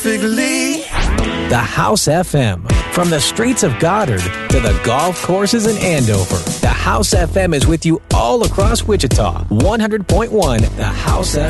perfectly. The House FM. From the streets of Goddard to the golf courses in Andover, the House FM is with you all across Wichita. 100.1 The House FM.